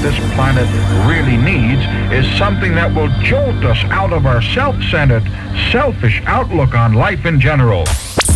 this planet really needs is something that will jolt us out of our self-centered, selfish outlook on life in general.